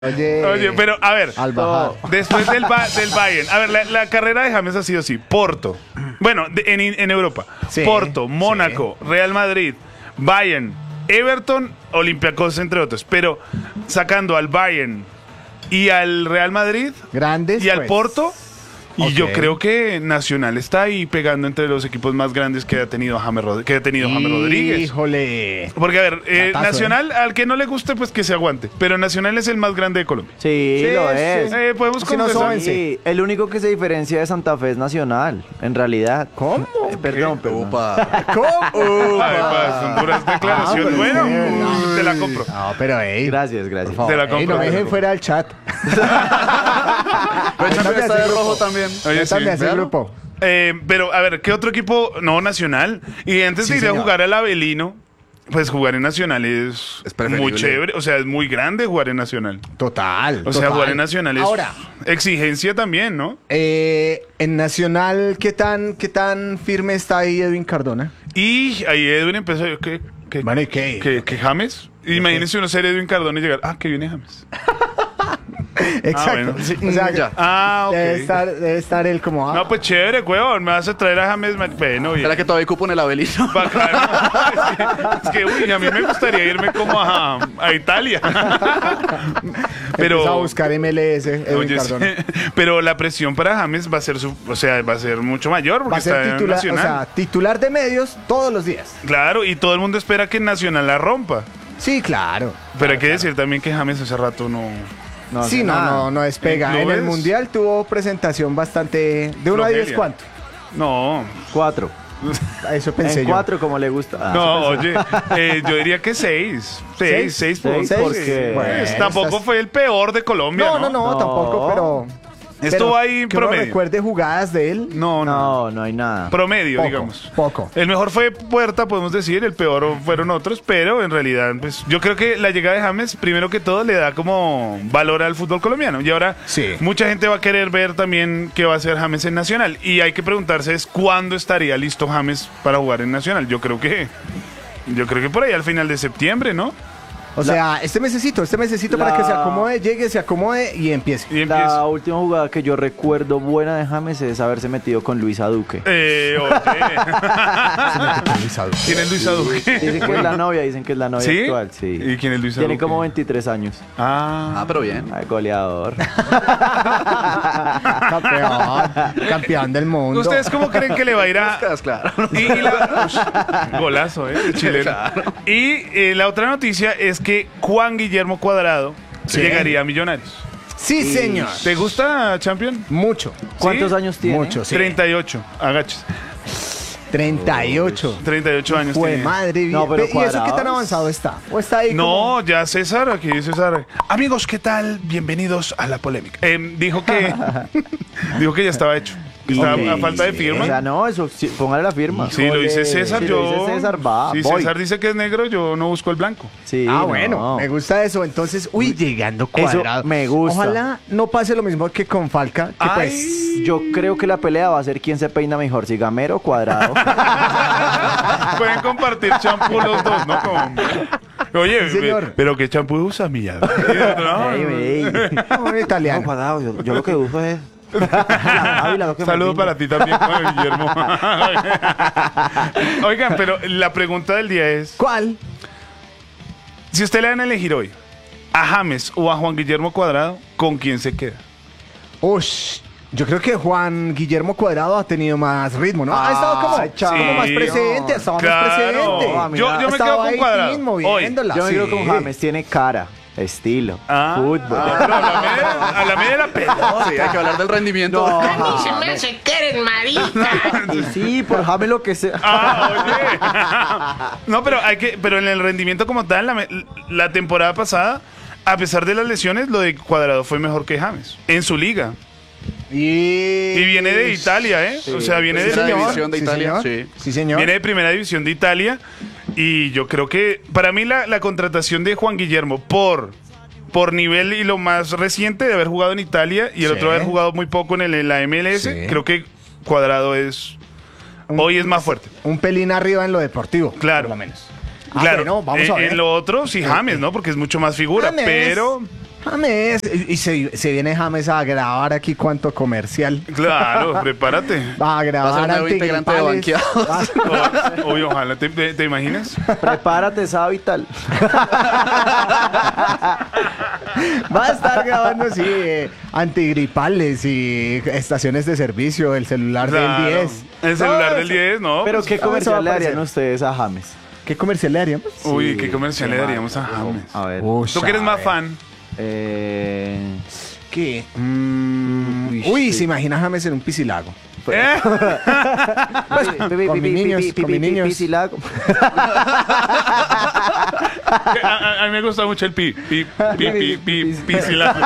Oye, pero a ver, Al bajar. después del Bayern, a ver, la carrera de James ha sido así: Porto, bueno, en Europa, Sí, Porto, Mónaco, Real Madrid, Bayern, Everton, Olympiacos, entre otros. Pero sacando al Bayern y al Real Madrid Grandes. y al pues. Porto, y yo Ok. creo que Nacional está ahí pegando entre los equipos más grandes que ha tenido James Rodríguez. Híjole. Porque, a ver, Datazo, Nacional, al que no le guste, pues que se aguante. Pero Nacional es el más grande de Colombia. Sí, Sí, lo sí. es. Podemos Si no confesar. saben, Sí, el único que se diferencia de Santa Fe es Nacional, en realidad. ¿Cómo? Perdón. ¿Cómo? Ay, pa, son puras declaraciones. pero Bueno, sí, no. te la compro. No, pero Gracias. por favor, Te la compro, no me te la dejen compro. fuera del chat. Pero Champions está de rojo también. Oye, sí. Métanme a ese véalo. grupo. Pero, a ver, ¿qué otro equipo? No, Nacional. Y antes Sí, de ir a señor. jugar al Avelino, pues jugar en Nacional es preferible. muy chévere. O sea, es muy grande jugar en Nacional. Total. O sea, total. jugar en Nacional es Ahora, exigencia también, ¿no? en Nacional, ¿qué tan firme está ahí Edwin Cardona? Y ahí Edwin empezó. ¿Qué? Bueno, ¿y qué? ¿Que James? Imagínense uno ser Edwin Cardona y llegar. Ah, que viene James. Exacto. bueno. Sí, o sea, Ya. Ah, ok. debe estar él como... No, pues chévere, huevón. Me vas a traer a James. Bueno, bien. ¿Será que todavía hay cupo en el Avelino? Bacano. Es que, uy, a mí me gustaría irme como a Italia. Empieza a buscar MLS, Edwin Oye, sí. Cardona. Pero la presión para James va a ser va a ser mucho mayor porque Va a ser está en titular, Nacional. o sea, titular de medios todos los días. Claro, y todo el mundo espera que Nacional la rompa. Sí, claro. Pero hay que decir también que James hace rato no. No Sí, hace nada. no despega. ¿En En el clubes? Mundial tuvo presentación bastante... ¿De 1 a 10 Rogelia. cuánto? No. 4. Eso pensé En yo. 4 como le gusta. No, oye, yo diría que 6. 6 ¿Seis? puntos. Seis, porque- Bueno, Tampoco estás- fue el peor de Colombia. No, No. tampoco, pero... Estuvo ahí en que uno promedio. recuerde jugadas de él. No. No hay nada. Promedio, Poco, digamos. poco. El mejor fue Puerta, podemos decir, el peor fueron otros, pero en realidad, pues yo creo que la llegada de James, primero que todo, le da como valor al fútbol colombiano. Y ahora Sí. mucha gente va a querer ver también qué va a hacer James en Nacional. Y hay que preguntarse es cuándo estaría listo James para jugar en Nacional. Yo creo que por ahí al final de septiembre, ¿no? O sea, este mesecito para que se acomode, llegue, se acomode y empiece. Y empieza. La última jugada que yo recuerdo buena de James es haberse metido con Luisa Duque. Oye. ¿Quién es Luisa Duque? Dicen que es la novia, ¿Sí? actual, sí. ¿Y quién es Luisa Tiene Duque? como 23 años. Ah, Pero bien. Ay, goleador. Campeón del mundo. ¿Ustedes cómo creen que le va a ir a, Claro. Golazo, de chileno. Y la otra noticia es que Juan Guillermo Cuadrado Sí. llegaría a Millonarios. Sí, señor. ¿Te gusta, Champion? Mucho. ¿Cuántos ¿Sí? años tiene? Mucho, sí. 38, agachas. 38. 38 años Fue tiene. madre. No, pero ¿Y eso qué tan Cuadrado avanzado está? ¿O está ahí como- No, ya César, aquí dice César. Amigos, ¿qué tal? Bienvenidos a la polémica. Dijo que ya estaba hecho. Que estaba a falta de firma. O sea, no, eso, sí, póngale la firma. Sí, lo dice César, Si yo. lo dice César, va, Si voy. César dice que es negro, yo no busco el blanco. Sí, Ah, no. bueno, me gusta eso. Entonces, llegando Cuadrado. me gusta. Ojalá no pase lo mismo que con Falca, que Ay. pues... Yo creo que la pelea va a ser quién se peina mejor, si Gamero o Cuadrado. Pueden compartir champú los dos, ¿no? Oye, Sí, señor. pero ¿qué champú usa, Milla? No, Ey, ey. Un italiano. Cuadrado, yo lo que uso es... Ávila, lo que me Saludo peina. para ti también, Guillermo. Oigan, pero la pregunta del día es: ¿Cuál? si usted le dan a elegir hoy a James o a Juan Guillermo Cuadrado, ¿con quién se queda? Ush, yo creo que Juan Guillermo Cuadrado ha tenido más ritmo, ¿no? Ha estado como, Ay, chao. como más Sí. presente, ha estado más Claro. presente. No, a mí Yo nada. me Ha quedo estado con ahí, Cuadrado. tin, moviéndola, Yo me quedo sí. con James, tiene cara, estilo, fútbol. Pero a la media de la pelota. Sí, hay que hablar del rendimiento. No. A mí se me hace que eres marica. Y sí, por James lo que sea. Ah, oye. No, pero en el rendimiento como tal, la temporada pasada, a pesar de las lesiones, lo de Cuadrado fue mejor que James en su liga. Y viene de Italia, ¿eh? O sea, viene de Primera señor. división de Italia, señor. sí. Sí, señor. Viene de primera división de Italia. Y yo creo que para mí la contratación de Juan Guillermo por nivel y lo más reciente de haber jugado en Italia y el Sí. otro haber jugado muy poco en la MLS, Sí. creo que Cuadrado hoy es más fuerte. Un pelín arriba en lo deportivo. Claro. Por lo menos. Claro, Bueno, vamos a ver. en lo otro sí James, ¿no? Porque es mucho más figura, James. pero James. Y se viene James a grabar aquí cuánto comercial. Claro, prepárate. Va a grabar Va a ser nuevo integrante de antigripales. Banqueados. Uy, ojalá, ¿te imaginas? Prepárate, Savital. Va a estar grabando, sí, antigripales y estaciones de servicio, el celular Claro. del 10. El celular del 10, ¿no? Pero Pues, ¿qué eso va a comercial le aparecer. harían ustedes a James? ¿Qué comercial le haríamos? Uy, Sí, ¿qué comercial le qué daríamos a mal. James? A ver. ¿Tú que eres más fan? ¿Qué? Uy, Uy, sí. se imagina James en un piscilago. ¿Eh? Con mis niños, con mis niños. Piscilago. A mí me gusta mucho el piscilago.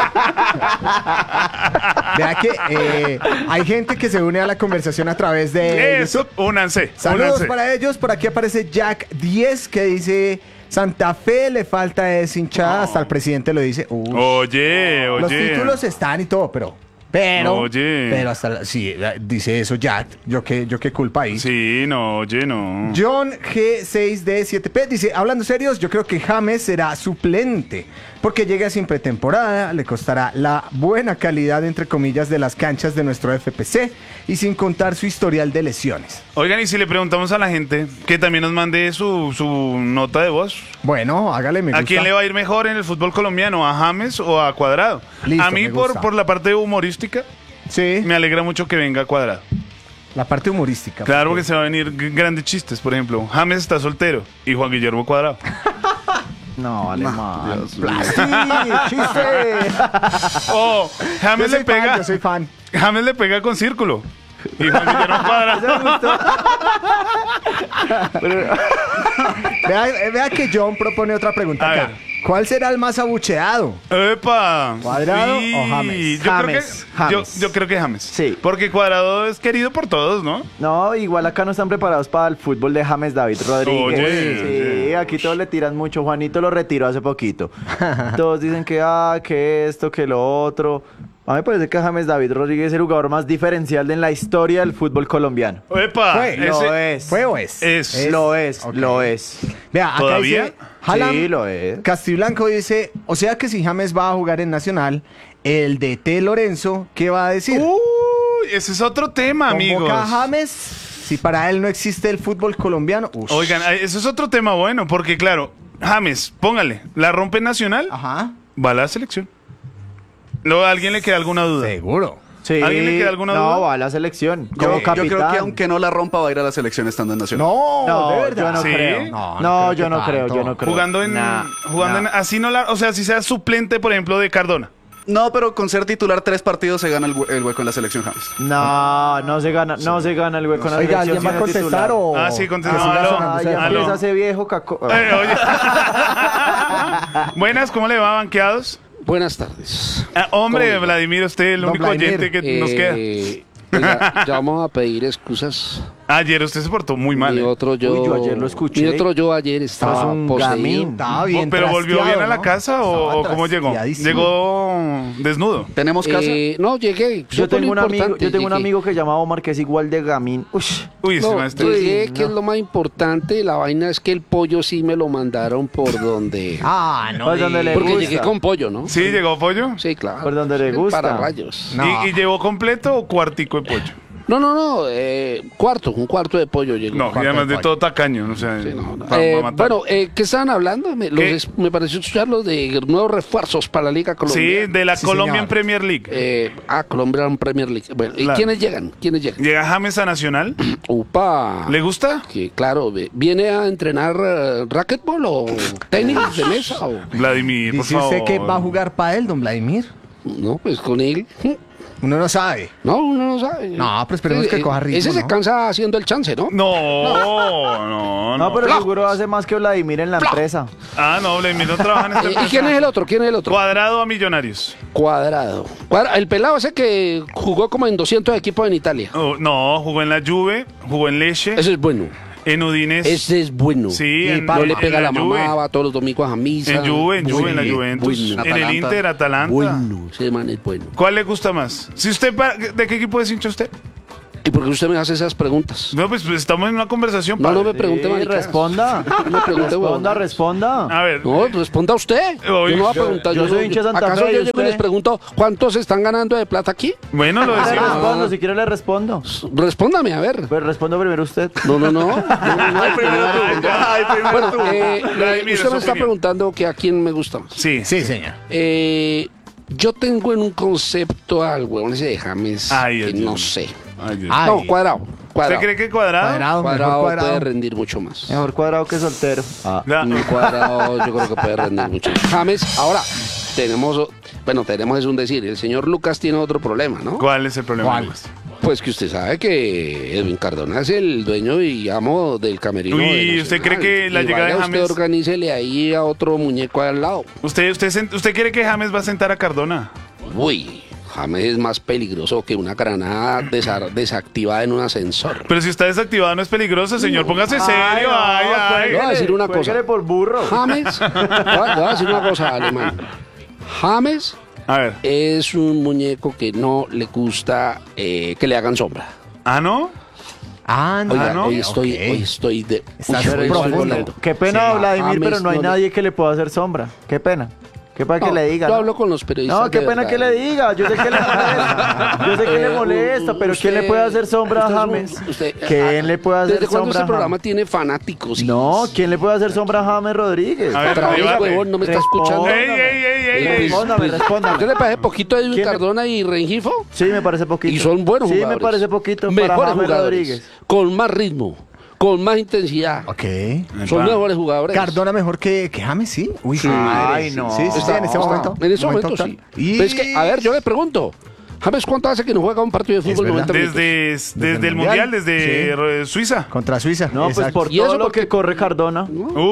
Vea que hay gente que se une a la conversación a través de Eso, YouTube. únanse. Saludos únanse. para ellos. Por aquí aparece Jack 10 que dice: Santa Fe le falta deshinchada. Hasta el presidente lo dice. Oye, Los oye. títulos están y todo, pero Oye. pero hasta sí, dice eso Jack. Yo qué culpa ahí. Sí, no, oye, no. John G6D7P dice, hablando serios, yo creo que James será suplente, porque llega sin pretemporada, le costará la buena calidad, entre comillas, de las canchas de nuestro FPC, y sin contar su historial de lesiones. Oigan, y si le preguntamos a la gente que también nos mande su nota de voz, Bueno, hágale, me ¿a gusta. quién le va a ir mejor en el fútbol colombiano? ¿A James o a Cuadrado? Listo, a mí me gusta. por la parte humorística Sí, me alegra mucho que venga Cuadrado. la parte humorística. Claro, porque- porque se va a venir grandes chistes. Por ejemplo, James está soltero y Juan Guillermo Cuadrado. No, vale mal. Sí, chiste. Oh, James Yo le soy fan, pega. yo soy fan. James le pega con círculo. Y Juan Guillermo Cuadrado. Vea que John propone otra pregunta A acá. ver. ¿Cuál será el más abucheado? ¡Epa! ¿Cuadrado Sí, o James? Yo, James, creo que, James. yo creo que James. Sí. Porque Cuadrado es querido por todos, ¿no? No, igual acá no están preparados para el fútbol de James David Rodríguez. Oye, sí, oye. aquí todos le tiran mucho. Juanito lo retiró hace poquito. Todos dicen que esto, que lo otro. A mí me parece que James David Rodríguez es el jugador más diferencial en la historia del fútbol colombiano. ¡Epa! Fue, Lo es. ¿Fue o es? Lo es, Ok. lo es. Vea, acá ¿Todavía? dice Haaland, Sí, lo es. Castiblanco dice, o sea que si James va a jugar en Nacional, el DT Lorenzo, ¿qué va a decir? Uy, ese es otro tema, amigos. ¿Convoca a James? Si para él no existe el fútbol colombiano. Ush. Oigan, ese es otro tema bueno, porque claro, James, póngale, la rompe Nacional, Ajá. va a la selección. ¿No, ¿a alguien le queda alguna duda? Seguro. Sí. ¿Alguien le queda alguna duda? No, va a la selección. Yo, Como yo capitán. creo que aunque no la rompa va a ir a la selección estando en Nacional. No, No, de verdad. yo no ¿Sí? creo. No, No, yo que no creo, tanto. yo no creo. Jugando en, Nah, jugando nah. en, así no la, o sea, si sea suplente, por ejemplo, de Cardona. No, pero con ser titular 3 partidos se gana el hueco en la selección James. No se gana el hueco en la Oiga, selección ¿alguien va a siendo contestar titular. o...? Ah, sí, contestó. que siga Aló. sonando Ah, esa ya Aló. empieza ese viejo caco. Oye. Buenas, ¿cómo le va, banqueados? Buenas tardes. Hombre, ¿Cómo le va? Vladimir, usted, el Don único Vladimir. oyente que nos queda. Oiga, ya vamos a pedir excusas. Ayer usted se portó muy mal. Mi otro yo. Uy, yo ayer lo escuché. Mi otro yo ayer estaba Estás un poseído. gamín. Estaba bien ¿Pero volvió bien trasteado, a la ¿no? casa o Estaba cómo llegó? trasteadísimo. Llegó desnudo. ¿Tenemos casa? No, llegué. Yo tengo un amigo, importante, yo tengo un llegué. amigo que se llama Omar que es igual de gamín. Ush. Uy, ese No, maestro. llegué, Uy, que no. es lo más importante. La vaina es que el pollo sí me lo mandaron por donde. Ah, no. Pues donde le Porque gusta. llegué con pollo, ¿no? ¿Sí llegó pollo? Sí, claro. Por donde le gusta. Para rayos. No. ¿Y llevó completo o cuartico de pollo? No. Un cuarto de pollo llegó. No, y además de todo tacaño. O sea, Sí, no, no. pa' matar. Bueno, ¿qué estaban hablando? ¿Qué? Me pareció escucharlos de nuevos refuerzos para la Liga Sí, Colombiana. de la Sí, Colombian señor. Premier League. Colombian Premier League. Bueno, ¿y Claro. quiénes llegan? Llega James a Nacional. Upa. ¿Le gusta? Que claro, ¿viene a entrenar racquetball o tenis de mesa? O... Vladimir, por ¿Dice favor. usted que va a jugar para él, don Vladimir? No, pues con él. Uno no sabe. No, uno no sabe. No, pero esperemos que coja ritmo, Ese se ¿no? cansa haciendo el chance, ¿no? No. No, pero Fla. seguro hace más que Vladimir en la empresa. Ah, no, Vladimir no trabaja en esta ¿Y empresa. quién es el otro? ¿Quién es el otro? Cuadrado a Millonarios. Cuadrado. El pelado ese que jugó como en 200 equipos en Italia. Oh, no, jugó en la Juve, jugó en Lecce, Ese es bueno. en Udinese. Ese es bueno. Sí, en, No le en pega la Juve. mamá, va todos los domingos a misa. En Juve, en Bueno, la Juventus. bueno. En el Atalanta. Inter, Atalanta. Bueno, ese man es bueno. ¿Cuál le gusta más? Si usted, ¿de qué equipo es hincha usted? ¿Y por qué usted me hace esas preguntas? No, pues estamos en una conversación. No, no padre. me pregunte, Sí, maricadas. responda. No me pregunte, Responda, huevón. responda. A ver. No, responda usted. Oye, Yo no voy a preguntar. yo soy hincha de Santa ¿Acaso Fe, yo ¿y llego y usted? les pregunto cuántos están ganando de plata aquí? Bueno, lo Le decimos. respondo, si quiere le respondo. Respóndame, a ver. Pues respondo primero usted. No, no, no. Ay, primero tú. Ay, primero Bueno, tú. Vladimir, usted su me está opinión. preguntando que a quién me gusta más. Sí. Sí, señor. Yo tengo en un concepto al huevón ese de James Ay, que Dios no mío. sé. Ay, Dios. Ay. No, cuadrado. ¿Usted Cuadrado. cree que Cuadrado? Cuadrado, mejor Cuadrado cuadrado. puede rendir mucho más. Mejor cuadrado que soltero. Ah. La- Cuadrado yo creo que puede rendir mucho más. James, ahora, tenemos es un decir, el señor Lucas tiene otro problema, ¿no? ¿Cuál es el problema? ¿Cuál? Lucas? Pues que usted sabe que Edwin Cardona es el dueño y amo del camerino. Uy, de ¿usted Nacional. cree que la Y llegada de vaya James- Usted organícele ahí a otro muñeco al lado. ¿Usted cree que James va a sentar a Cardona? Uy, James es más peligroso que una granada desactivada en un ascensor. Pero si está desactivado no es peligroso, señor. Póngase serio. Ay, ay. Le voy a decir una cosa. Cuélguele por burro. James, le voy a decir una cosa, alemán. James A ver. es un muñeco que no le gusta que le hagan sombra. ¿Ah, no? Ah, no. Oiga, ¿no? hoy estoy de... Estás hoy estoy profundo. volando. Qué pena, Sí, Vladimir, James pero no hay no le- nadie que le pueda hacer sombra. Qué pena. Qué pena que No, le diga. yo ¿no? hablo con los periodistas. No, qué de pena verdad. que le diga. Yo sé que le molesta. Yo sé que le molesta, pero ¿quién le puede hacer sombra a James? ¿Quién le puede hacer ¿Desde cuándo sombra este a programa James? tiene fanáticos? No, ¿quién le puede hacer sombra a James Rodríguez? A ver, Otra vez, debate. huevón, no me está escuchando. Ey, ey, ey, ey, ey. Respóndame, ¿Qué respóndame. le parece poquito a Edwin ¿Quién le- Cardona y Rengifo? Sí, me parece poquito. Y son buenos Sí, jugadores. me parece poquito para Mejores James jugadores. Rodríguez. Con más ritmo, con más intensidad. Ok. Son mejores jugadores. Cardona mejor que James, sí. Uy, Sí. madre. Ay, no. Sí, sí, sí, en este momento. En ese momento sí. Y... Pero es que, a ver, yo le pregunto. ¿James cuánto hace que no juega un partido de fútbol verdad. 90 minutos? Desde el Mundial, desde Suiza. Contra Suiza. No, pues exacto. por ¿Y todo eso lo por qué? que corre Cardona.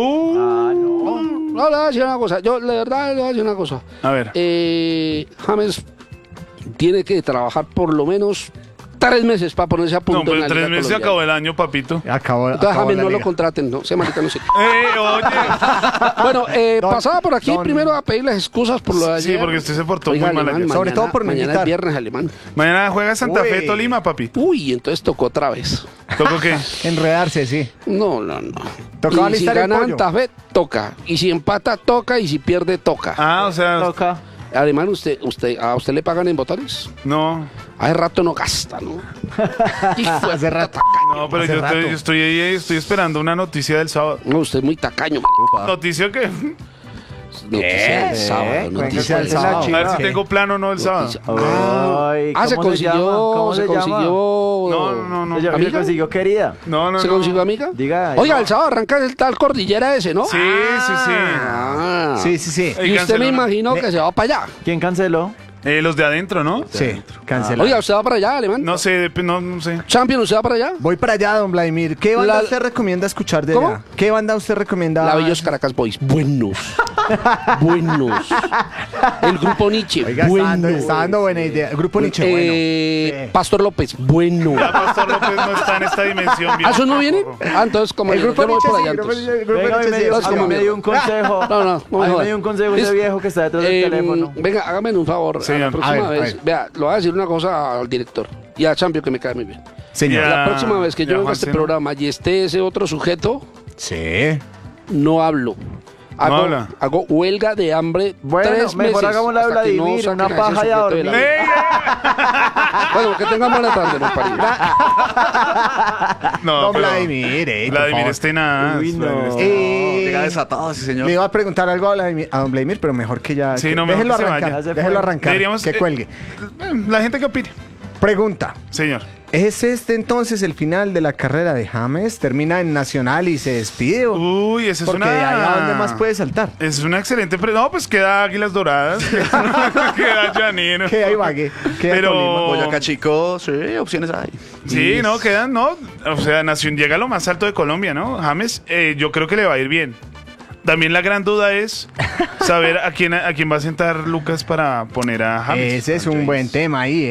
No, le voy a decir una cosa. Yo, de verdad, le voy a decir una cosa. A ver. James tiene que trabajar por lo menos 3 meses para ponerse a punto No, pero en la en 3 Liga meses se Colombiana. acabó el año, papito. Acabó, Entonces, acabó James, la no lo liga. contraten, no. Ese marica no sirve. Oye. Bueno, pasaba por aquí don- primero a pedirles excusas por lo de Sí, ayer. porque usted se portó Oiga, muy mal alemán, ayer. Sobre todo por no mañana invitar. es viernes alemán. Mañana juega Santa Fe Uy. Tolima, papi. Uy, entonces tocó otra vez. ¿Toco qué? Enredarse, sí. No. Tocaba Y si listar el gana pollo. Santa Fe, toca. Y si empata, toca. Y si pierde, toca. Ah, o sea, Toca. Alemán, ¿a usted le pagan en botones? no. Hace rato no gasta, ¿no? Hace rato. No, pero Hace yo rato. estoy ahí, estoy esperando una noticia del sábado. No, usted es muy tacaño, man. ¿Noticia que? Noticia del sábado. Cuéntese Noticia del de la sábado. A ver chiva. si ¿Qué? tengo plano o no el sábado. Noticia- Ay, Ah, se ¿cómo se llama? consiguió. ¿Cómo Se se llama? consiguió. No. Se ¿Amiga? consiguió querida. No. ¿Se consiguió amiga? Diga. Oiga, no. el sábado arranca el tal Cordillera ese, ¿no? Sí. Ah. Sí, sí, sí. Ey, Y usted me canceló, ¿no? imaginó que se va para allá. ¿Quién canceló? Los de adentro, ¿no? Sí, cancelado. Oiga, ¿usted va para allá, Alemán? No sé, no sé. Champion, ¿usted va para allá? Voy para allá, don Vladimir. ¿Qué banda La- usted recomienda escuchar de ¿Cómo? allá? ¿Qué banda usted recomienda? La Bellos Caracas Boys. Buenos. Buenos. El grupo Nietzsche. Oiga, bueno. está dando buena idea. El grupo Nietzsche, bueno. Sí. Pastor López. Bueno. Ya Pastor López no está en esta dimensión. ¿Ah, eso no viene? Ah, entonces como El yo grupo me voy Nietzsche por sí, allá, el grupo entonces. el grupo Venga, a mí Nietzsche me sí, dio, es a mí como- me dio un consejo. No, no me A mí me jodas. dio un consejo ese viejo que está detrás del teléfono. Venga, hágame un favor. Señor. La próxima A ver, vez, vea, le voy a decir una cosa al director y a Champion que me cae muy bien. Señor. Ya. La próxima vez que ya, yo venga a este Juanse, ¿no? programa y esté ese otro sujeto, Sí. no hablo. habla. Hago huelga de hambre Bueno, 3 meses. mejor hagamos la de hasta que no Vladimir, saquen una a ese paja y a sujeto de la dormir. vida. Bueno, que tengan buena tarde, los paridos. No, Don pero Vladimir, por Vladimir favor. es tenaz. Uy, no. Vladimir es- Llega desatado, sí, señor. Le iba a preguntar algo a don Vladimir, pero mejor que ya. Sí, que- no, mejor déjelo que se arrancar. vaya. Ya se Déjelo fue. arrancar. Deberíamos, que cuelgue. La gente que opine. Pregunta. Señor. ¿Es este entonces el final de la carrera de James? ¿Termina en Nacional y se despide? Uy, esa es Porque una... de ahí a dónde más puede saltar. Es una excelente... No, pues queda Águilas Doradas. queda Llanero. Que hay Ibagué, que hay Pero- Tolima. Boyacá Chico, sí, opciones hay. Sí, no, quedan, no. O sea, Nación llega a lo más alto de Colombia, ¿no? James, yo creo que le va a ir bien. También la gran duda es saber a quién va a sentar Lucas para poner a James. Ese es un buen tema ahí, ¿eh?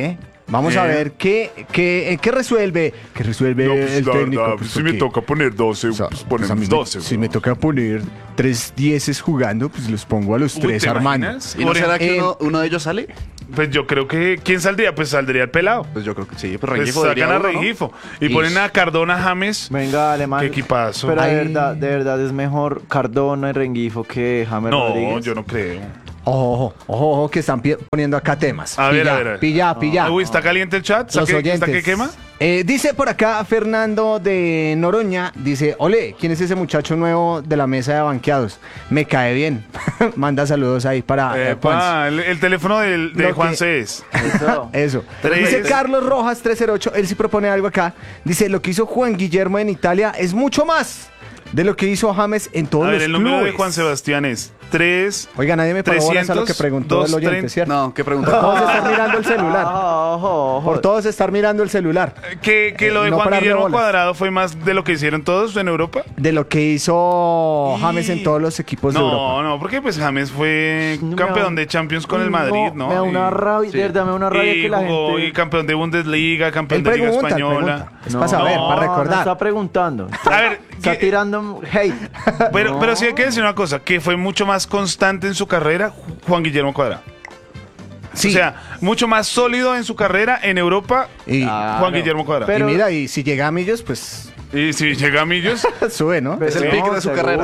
Vamos a ver qué resuelve. ¿Qué resuelve No, pues, el la técnico? verdad, Pues, si me porque, toca poner 12, o sea, pues pues, a ponemos mí 12. si me toca poner 3 10 jugando, pues los pongo a los Uy, 3 ¿te armando. imaginas? ¿Y no será que Eh, uno de ellos sale? Pues yo creo que... ¿Quién saldría? Pues saldría el pelado. Pues yo creo que sí, pues Pues Rengifo sacan diría a uno, ¿no? Rengifo. Y ponen a Cardona, James. Venga, Alemán. Qué equipazo. Pero Ay. de verdad es mejor Cardona y Rengifo que James No, Rodríguez. yo no creo. Ojo, que están poniendo acá temas. A ver, Pilla, a ver. Pilla. Uy, ¿está caliente el chat? Los ¿Está oyentes. que quema? Dice por acá Fernando de Noroña, dice, ole, ¿quién es ese muchacho nuevo de la mesa de banqueados? Me cae bien. Manda saludos ahí para Juan. El teléfono de Lo Juan que- C. es. Eso. Eso. Tres. Dice Carlos Rojas 308, él sí propone algo acá. Dice, lo que hizo Juan Guillermo en Italia es mucho más de lo que hizo James en todos A ver, los el número de clubes. Juan Sebastián es 3... Oiga, nadie me paró bolas a lo que 300, preguntó el oyente, 230. ¿cierto? No, ¿qué Por pregunta? todos estar mirando el celular. Ojo. Por todos estar mirando el celular. Que lo de No Juan pararle Guillermo bolas. Cuadrado fue más de lo que hicieron todos en Europa. De lo que hizo James en todos los equipos de Europa. No, porque pues James fue No, campeón de Champions con el Madrid, ¿no? Me da una rabia, sí. de verdad, me da una rabia Y que la jugó, gente... y campeón de Bundesliga, campeón Él de Liga pregunta, Española. Es para saber, No, para No recordar. está preguntando. A ver, Está ¿qué- tirando hate. pero sí hay que decir una cosa, que fue mucho más constante en su carrera Juan Guillermo Cuadrado. Sí. O sea, mucho más sólido en su carrera en Europa Y, Juan Guillermo Cuadrado. Pero- y mira, y si llega a Millos, pues Y si llega a Millos, sube, ¿no? Es el pick de su carrera.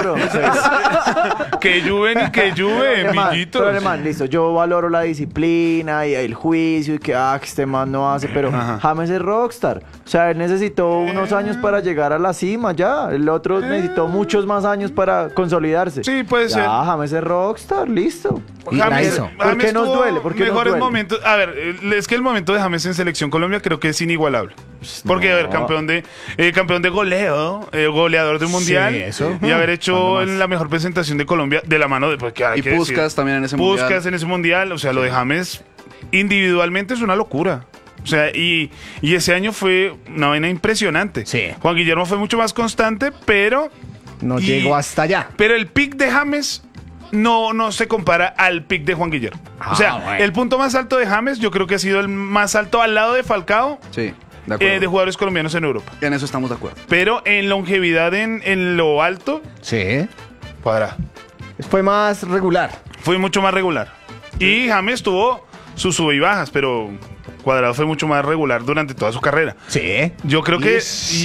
que llueve ni que llueve, millitos. Pero alemán, listo, yo valoro la disciplina y el juicio y que este man no hace, pero Ajá. James es rockstar. O sea, él necesitó unos años para llegar a la cima ya. El otro necesitó muchos más años para consolidarse. Sí, puede ser. James es rockstar, listo. Y la hizo. ¿Por qué nos tuvo duele? ¿Por qué nos mejores duele? momentos. A ver, es que el momento de James en Selección Colombia creo que es inigualable. Porque, a ver, campeón de goleo, goleador de un mundial. Sí, eso. Y haber ¿Cuándo hecho más? la mejor presentación de Colombia de la mano de. Pues, que hay Y que Puskás decir. también en ese Puskás mundial. en ese mundial. O sea, lo de James individualmente es una locura. O sea, y ese año fue una vaina impresionante. Sí. Juan Guillermo fue mucho más constante, pero. No y- llegó hasta allá. Pero el pick de James no se compara al pick de Juan Guillermo. O sea, bueno. el punto más alto de James yo creo que ha sido el más alto al lado de Falcao Sí, de acuerdo. de jugadores colombianos en Europa. En eso estamos de acuerdo. Pero en longevidad en lo alto, Sí. Cuadra. Fue más regular. Fue mucho más regular. Y James tuvo sus sub y bajas, pero Cuadrado fue mucho más regular durante toda su carrera. Sí. Yo creo que...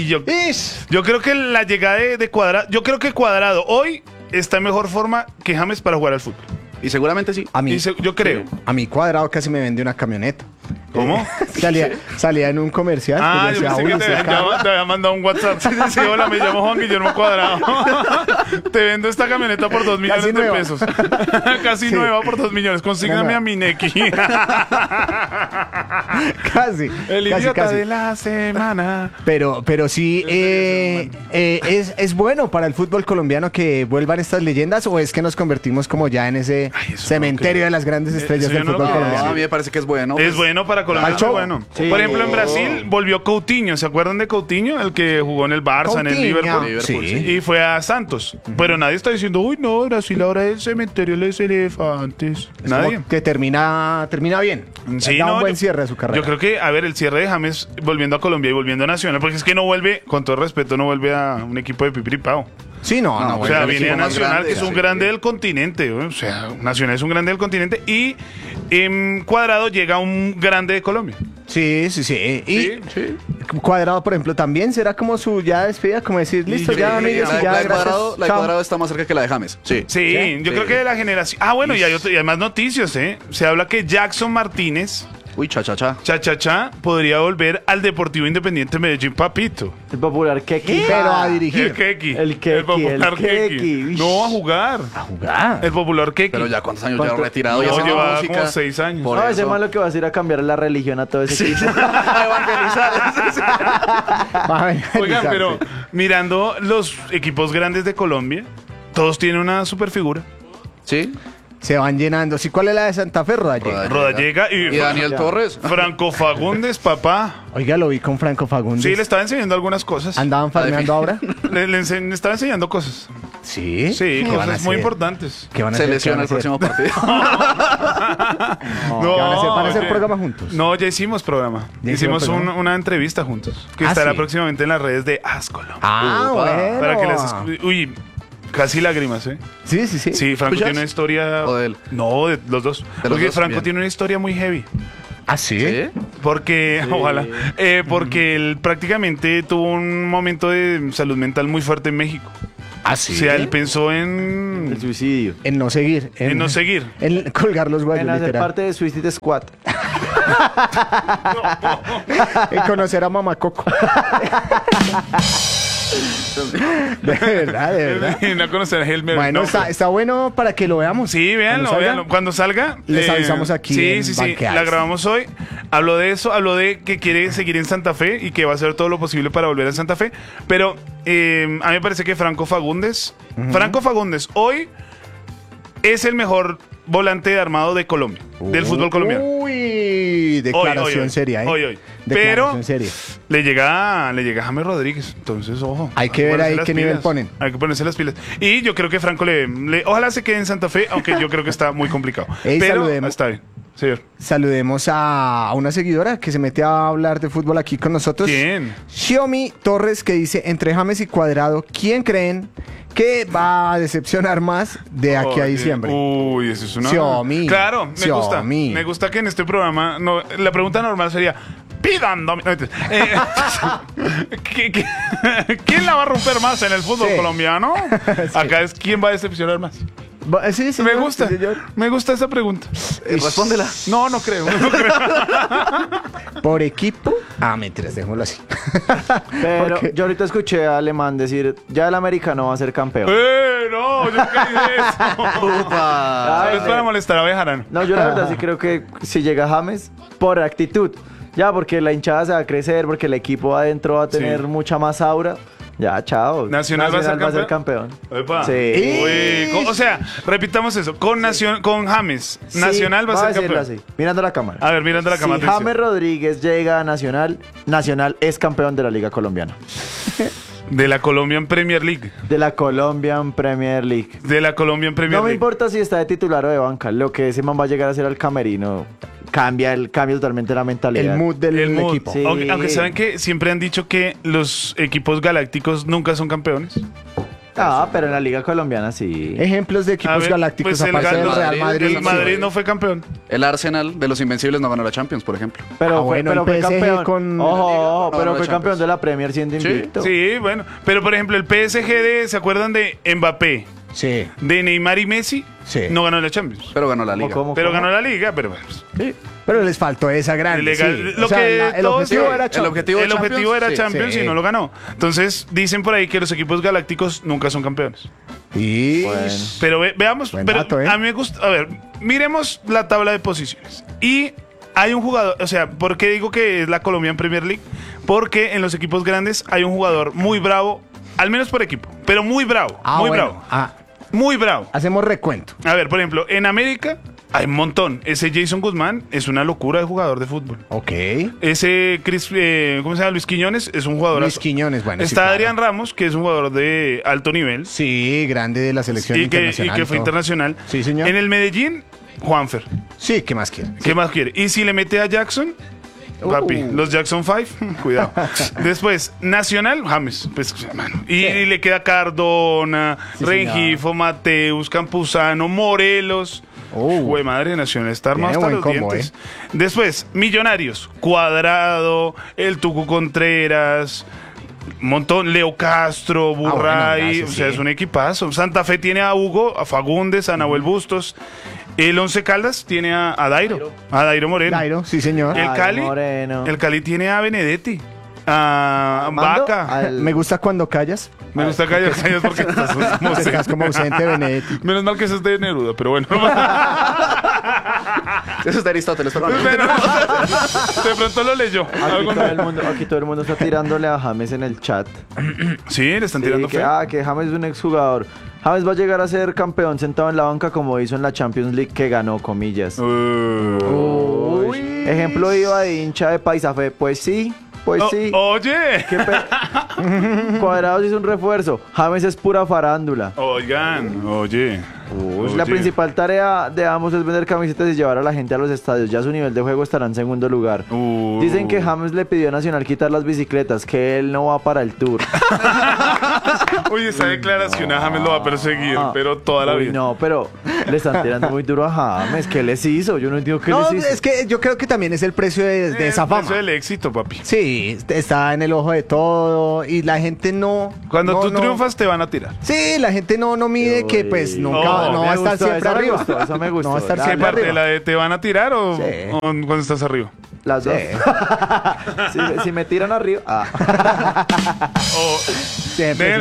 Yo creo que la llegada de Cuadrado... Yo creo que Cuadrado hoy está en mejor forma que James para jugar al fútbol. Y seguramente sí. A mí, Yo creo. a mí Cuadrado casi me vendió una camioneta. ¿Cómo? Salía en un comercial. Ah, que yo decía, pensé que "Uy, ese carro". te había mandado un WhatsApp. Sí, hola, me llamo Juan Guillermo Cuadrado. Te vendo esta camioneta por 2 millones Casi de nueva. pesos. Casi Sí. nueva por 2 millones. Consígname No. a mi Neki. Casi. El casi, idiota casi. de la semana. Pero sí, es bueno para el fútbol colombiano que vuelvan estas leyendas o es que nos convertimos como ya en ese Ay, eso cementerio no de las grandes estrellas eso yo del no lo fútbol creo. No, a colombiano. mí me parece que es bueno. Es bueno para Colombia, Pacho. es bueno. Sí. Por ejemplo, en Brasil volvió Coutinho. ¿Se acuerdan de Coutinho? El que jugó en el Barça, en el Coutinho. Liverpool. Sí. Y fue a Santos. Pero nadie está diciendo, uy, no, Brasil ahora es el cementerio de los elefantes. Es Nadie. como que termina bien. Sí, Da no, un buen yo- cierre a su carrera. Yo creo que, a ver, el cierre de James volviendo a Colombia y volviendo a Nacional, porque es que no vuelve, con todo respeto, no vuelve a un equipo de pipiripao. Sí, no, No, O vuelve sea, al viene a equipo más Nacional, grande, que es un sí. grande del continente. ¿eh? O sea, Nacional es un grande del continente y en Cuadrado llega un grande de Colombia. Sí. Y sí. Cuadrado, por ejemplo, también será como su ya despedida, como decir, listo, ya, amigos, La y de, ya, la de gracias. Cuadrado, la de chao. Cuadrado está más cerca que la de James. Sí. Sí, yo creo que de la generación. Ah, bueno, y hay más noticias, ¿eh? Se habla que Jackson Martínez, Uy, cha. cha, podría volver al Deportivo Independiente Medellín, papito. El popular Keki. Pero a dirigir. El Keki. El Keki, popular el Keki. Keki. No, a jugar. A jugar. El popular Keki. Pero ya cuántos años ¿Cuánto? ya retirado y No, haciendo lleva música. como 6 años. Por No, ese eso. malo que vas a ir a cambiar la religión a todo ese equipo. A evangelizar. Oigan, pero mirando los equipos grandes de Colombia, todos tienen una super figura. Sí. Se van llenando. ¿Sí, cuál es la de Santa Fe, Rodallega? Rodallega Y Daniel Torres. Franco Fagundes, papá. Oiga, lo vi con Franco Fagundes. Sí, le estaba enseñando algunas cosas. ¿Andaban farmeando ahora? Le estaba enseñando cosas. Sí. Sí, ¿Qué van a cosas muy hacer? importantes. ¿Qué van a Se hacer? lesiona el ¿Qué van a próximo partido. hacer? ¿Qué van a hacer? ¿Van a hacer oye. programa juntos? No, ya hicimos programa. ¿Ya Hicimos hicieron programa? una entrevista juntos. Que Ah, estará sí. próximamente en las redes de Ascolo. Ah, Upa. bueno. Para que las uy, casi lágrimas, ¿eh? Sí, sí, sí. Sí, Franco ¿Tuyas? tiene una historia. ¿O de él? No, de los dos. los Porque dos, Franco bien. tiene una historia muy heavy. ¿Ah, sí? ¿Sí? Porque, ojalá, porque él prácticamente tuvo un momento de salud mental muy fuerte en México. ¿Ah, sí? O sea, él pensó El en suicidio. En no seguir. no seguir. En colgar los guayos, En hacer literal. parte de Suicide Squad. En conocer a Mamá Coco. De verdad, de verdad. En a conocer a Helmer. Bueno, No, está bueno para que lo veamos. sí, véanlo, Cuando salga, véanlo. Cuando salga. Les avisamos aquí Sí, en sí, sí. Banqueadas. La grabamos hoy. Habló de eso, habló de que quiere seguir en Santa Fe y que va a hacer todo lo posible para volver a Santa Fe. Pero a mí me parece que Franco Fagundes hoy es el mejor volante de armado de Colombia, del fútbol colombiano. Uy, declaración hoy. seria, ¿eh? Hoy. Declaración Pero seria. le llega James Rodríguez, entonces ojo. Hay que ver ponerse ahí las qué nivel pilas. ponen. Hay que ponerse las pilas. Y yo creo que Franco ojalá se quede en Santa Fe, aunque yo creo que está muy complicado. Ey, Pero saludemos. está bien. Señor. Saludemos a una seguidora que se mete a hablar de fútbol aquí con nosotros. ¿Quién? Xiaomi Torres, que dice, entre James y Cuadrado, ¿quién creen que va a decepcionar más de aquí a Oye, diciembre? Uy, eso es una. Xiaomi. Claro, me gusta. Xiaomi. Me gusta que en este programa. La pregunta normal sería: pidan. No, mentira. ¿Quién la va a romper más en el fútbol Sí. colombiano? Acá es quién va a decepcionar más. Sí, Me señor, gusta. sí, señor. Me gusta esa pregunta. Respóndela. No creo. No creo. Por equipo. Mentiras, dejémoslo así. Pero Porque- yo ahorita escuché a Alemán decir, ya el América no va a ser campeón. No, yo nunca dije eso. Upa. Ay, Es para molestar a Bejarano. No, yo la verdad sí creo que si llega James, por actitud. Ya, porque la hinchada se va a crecer, porque el equipo adentro va a tener Sí. mucha más aura. Ya, chao. ¿Nacional va a ser campeón. Epa. Sí. Uy, o sea, repitamos eso. Con James, Nacional va a ser decirlo campeón. así, mirando la cámara. A ver, mirando la cámara. Si James Rodríguez llega a Nacional, Nacional es campeón de la Liga Colombiana. De la Colombian Premier League. De la Colombian Premier League. De la Colombian Premier No me League. importa si está de titular o de banca. Lo que ese man va a llegar a hacer al camerino cambia totalmente la mentalidad. El mood del El mood. equipo. Sí. Aunque saben que siempre han dicho que los equipos galácticos nunca son campeones. Pero en la Liga Colombiana sí. Ejemplos de A equipos ver, galácticos pues el aparte del Real Madrid. El Madrid no fue campeón. El Arsenal de los Invencibles no ganó la Champions, por ejemplo. Pero bueno, pero el fue PSG campeón. con- Ojo, No, pero no, fue la campeón Champions. de la Premier siendo Sí, invicto. Sí, bueno. Pero por ejemplo, el PSG ¿se acuerdan de Mbappé? Sí. De Neymar y Messi. Sí. No ganó la Champions. Pero ganó la liga. ¿Cómo? Pero ganó la liga, pero bueno. Sí. Pero les faltó esa grande. Legal- sí. lo O sea, que el todos- objetivo sí, era el Champions. objetivo- El objetivo era Sí, Champions sí. y no lo ganó. Entonces dicen por ahí que los equipos galácticos nunca son campeones. Y Bueno. Pero veamos, Buen pero dato, ¿eh? a mí me gusta, a ver, miremos la tabla de posiciones. Y hay un jugador, o sea, ¿por qué digo que es la Colombian Premier League? Porque en los equipos grandes hay un jugador muy bravo, al menos por equipo, pero muy bravo, muy bueno. bravo, muy bravo. Hacemos recuento. A ver, por ejemplo, en América hay un montón. Ese Jason Guzmán es una locura de jugador de fútbol. Ok. Ese ¿cómo se llama? Luis Quiñones es un jugador. Luis Quiñones, bueno. sí, Está claro. Adrián Ramos, que es un jugador de alto nivel. Sí, grande de la selección Y internacional. que fue todo. internacional. Sí, señor. En el Medellín, Juanfer. Sí, ¿qué más quiere? ¿Qué más quiere? Y si le mete a Jackson, papi, los Jackson 5, cuidado. Después, Nacional, James. Pues, mano. Y le queda Cardona, Sí, Rengifo, Mateus, Campuzano, Morelos. Jue madre, Nacional está armado Tiene hasta buen los combo, dientes. Después, Millonarios, Cuadrado, el Tucu Contreras. Montón, Leo Castro, Burray, bueno, gracias, o sea, sí. es un equipazo. Santa Fe tiene a Hugo, a Fagundes, a Nahuel Bustos. El Once Caldas tiene a Dairo Moreno. Dairo, sí, señor. El Ay, Cali, Moreno. el Cali tiene a Benedetti, a Armando, Vaca. al- Me gusta cuando callas. Me gusta callar porque estás como Estás como ausente, Benedetti. Menos mal que eso es de Neruda, pero bueno. Eso es de Aristóteles, perdón. Pero, de pronto lo leyó. Aquí todo el mundo está tirándole a James en el chat. Sí, le están Sí, tirando que, fe. que James es un exjugador. James va a llegar a ser campeón sentado en la banca como hizo en la Champions League que ganó, comillas. Uh. Ejemplo iba de hincha de Paisafe, pues sí, Pues sí. Oye. Cuadrados hizo un refuerzo. James es pura farándula. Oigan, oye. La principal tarea de ambos es vender camisetas y llevar a la gente a los estadios. Ya su nivel de juego estará en segundo lugar. Dicen que James le pidió a Nacional quitar las bicicletas, que él no va para el Tour. Oye, esa declaración a James lo va a perseguir, pero toda la vida. No, pero le están tirando muy duro a James. ¿Qué les hizo? Yo no entiendo qué les hizo. Es que yo creo que también es el precio de esa fama. Eso es el éxito, papi. Sí, está en el ojo de todo y la gente no... Cuando no, tú no. triunfas te van a tirar. Sí, la gente no mide que pues nunca no va a estar siempre arriba. Eso me gustó. No va a estar ¿Qué siempre parte de arriba. la de te van a tirar o Sí. cuando estás arriba? Las dos. Sí. si me tiran arriba. O Siempre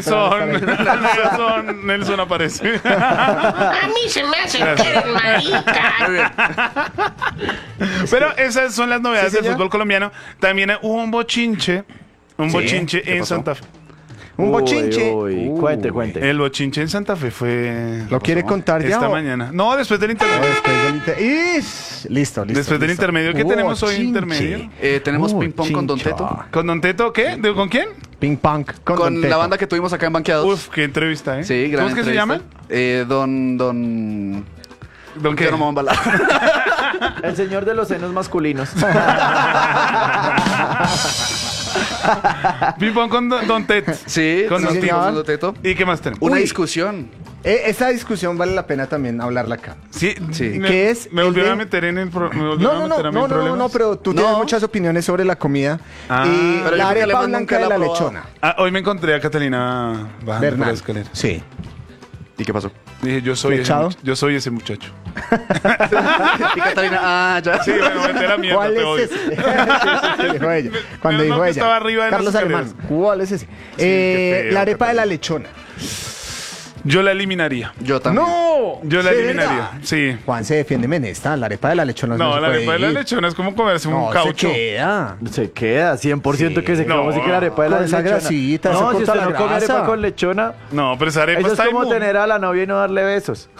Nelson aparece. A mí se me hace que eres marica. Pero esas son las novedades Sí, del señor. fútbol colombiano. También hubo un bochinche en Santa Fe. Un bochinche. Cuente. El bochinche en Santa Fe fue ¿Lo quiere contar ya? esta o- mañana. No, después del intermedio. Después del Listo. Después del intermedio. ¿Qué Hubo tenemos hoy chinche. intermedio? Tenemos ping pong con Don Chincha. Teto. ¿Con Don Teto qué? ¿Con quién? Ping pong con Don Con Teto. la banda que tuvimos acá en Banqueados. Uf, qué entrevista, ¿eh? Sí, gran ¿Cómo es que se entrevista. llaman? Don ¿Don qué? no me van a embalar. El señor de los senos masculinos. Ping pong con Don Tet. Sí, Con nos Don dimos señor. Don Teto. ¿Y qué más tenemos? Una Uy. discusión. Esa discusión vale la pena también hablarla acá. Sí, Sí. ¿Qué es Me el volvieron de- a meter en el me volvieron a meter a mí en problemas. pero tú tienes muchas opiniones sobre la comida Ah. y Pero yo la creo que arepa Alemán blanca nunca de la la ha probado. lechona. Hoy me encontré a Catalina bajando por la Bernal. escalera. Sí. ¿Y qué pasó? Dije, yo soy ese muchacho. Y Catalina, ya. Sí, bueno, vete a la mierda, ¿Cuál te odio. es ese? Sí, dijo ella. Cuando Menos dijo mal que ella. estaba arriba de las Carlos escaleras. Alemán. ¿Cuál es ese? qué feo, la arepa de la Catalina. lechona. Yo la eliminaría. Yo también. ¡No! Yo la ¿De eliminaría. verdad? Sí. Juan se defiende en esta. La arepa de la lechona No, se la puede arepa de la ir. lechona es como comerse un No, caucho. se queda. Se queda, 100% que se queda. No. Como si que la arepa de la Con esa lechona. grasita, eso No, si corta usted la no come grasa. arepa con lechona, No, pero esa arepa eso es está como inmunda. tener a la novia y no darle besos.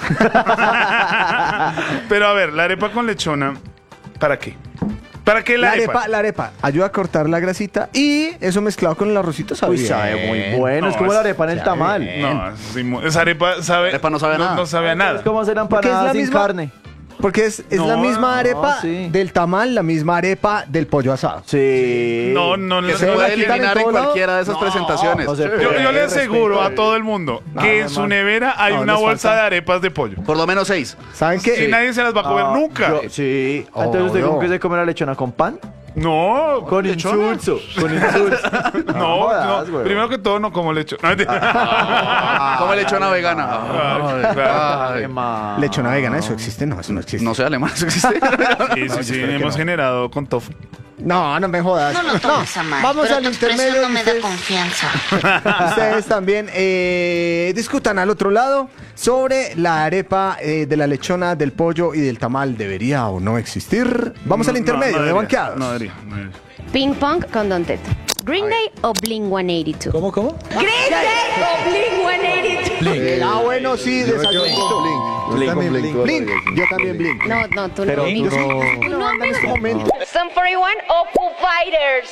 Pero a ver, la arepa con lechona, ¿para qué? ¿Para qué la arepa? La arepa ayuda a cortar la grasita y eso mezclado con el arrocito sabe Uy, bien. sabe muy bueno. es No, como la es- arepa en el sabe tamal. bien. No, esa arepa sabe. Arepa no sabe a nada. No sabe a nada. Es como hacer Porque es empanadas la sin misma- carne. Porque es No, la misma arepa sí. del tamal, la misma arepa del pollo asado. Sí. No, Que se se la puede quitan eliminar en en todo lado. cualquiera de esas presentaciones. no se Sí. puede. Yo le aseguro Respeto. a todo el mundo que en su nevera hay No, una les bolsa falta. de arepas de pollo. Por lo menos 6. ¿Saben qué? Y nadie se las va a comer nunca. Sí. Entonces, ¿usted Obvio. cómo que se come la lechona? ¿Con pan? No, Con lechona. insulso. Con insulso. No, jodas, no. güey. Primero que todo no como lecho. No, mentira. Como lechona vegana. Ay, claro. Qué mal. Lechona vegana, ¿eso existe? No, eso no existe. No sé, alemán, eso existe. Sí, hemos generado con tofu. No me jodas. No lo tomes a mal. Vamos pero al tu expresión intermedio. no me da ustedes- confianza. Ustedes también discutan al otro lado sobre la arepa de la lechona, del pollo y del tamal. ¿Debería o no existir? Vamos al intermedio de debería, banqueados. No debería, no debería. Ping pong con Don Teto. Green Day o Blink 182. ¿Cómo? Green Day o Blink 182. Ah, bueno, sí, desayunito. Blink. Yo también Blink. No, tú Pero no. tú Tú no, En este momento. Sun 41 o Foo Fighters.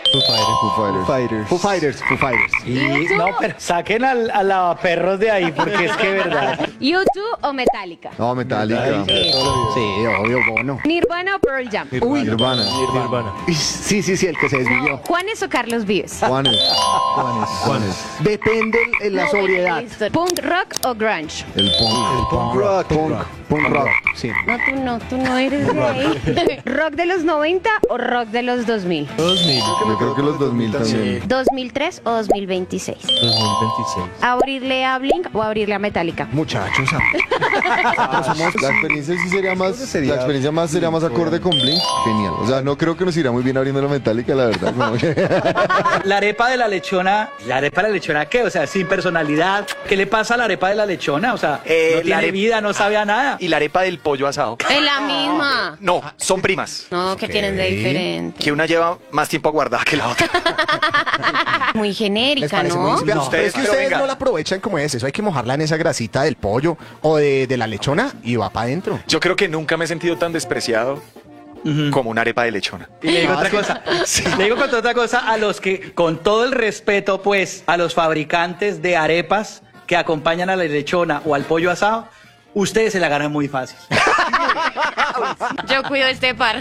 Foo Fighters. Y, no, pero saquen a la perros de ahí porque es que verdad. U2 o Metallica. No, Metallica. Sí, obvio, Bono. Nirvana o Pearl Jam. Uy, Nirvana. sí, el que se desvió. Juanes o Carlos Vives. Juanes. Depende de la sobriedad. Listo. Punk rock o grunge. El punk rock. Punk rock. Sí. No, tú no eres de ahí. ¿Rock de los 90 o rock de los 2000? Yo creo que los 2000 también. 2003 o 2026. 2026. ¿Abrirle a Blink o abrirle a Metallica? Muchachos, La experiencia sí sería más, la experiencia más sería más acorde con Blink. Genial. O sea, no creo que nos irá muy bien abriendo la Metallica, la verdad. No. La arepa de la lechona, ¿qué? O sea, sin personalidad. ¿Qué le pasa a la arepa de la lechona? O sea, no tiene vida, no sabe a nada. Y la arepa del pollo asado. Es la misma. No, son primas. No, ¿qué tienen de diferente? Que una lleva más tiempo guardada que la otra. Muy les genérica, parece muy ¿no? inspirado. No. Pero es que Pero ustedes venga. no la aprovechan como es. Eso hay que mojarla en esa grasita del pollo o de la lechona y va para adentro. Yo creo que nunca me he sentido tan despreciado como una arepa de lechona. Y le digo otra cosa. Le digo con otra cosa a los que, con todo el respeto, pues, a los fabricantes de arepas que acompañan a la lechona o al pollo asado, ustedes se la ganan muy fácil. Yo cuido este par.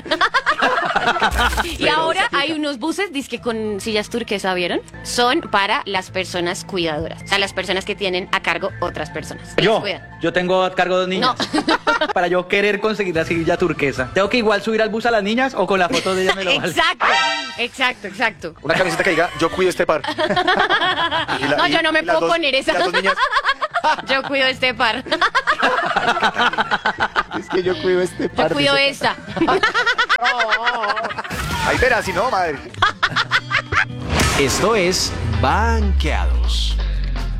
Y ahora hay unos buses, dizque con sillas turquesa, ¿vieron? Son para las personas cuidadoras. O sea, las personas que tienen a cargo otras personas. Que las cuidan. Yo tengo a cargo 2 niñas. No. Para yo querer conseguir la silla turquesa. ¿Tengo que igual subir al bus a las niñas o con la foto de ellas me lo vale? Exacto. Una camiseta que diga, yo cuido este par. No, yo no me puedo poner esa. Las dos niñas. Yo cuido este par. Es que yo cuido este par. Yo cuido esta. Ahí verás, si no, madre. Esto es Banqueados.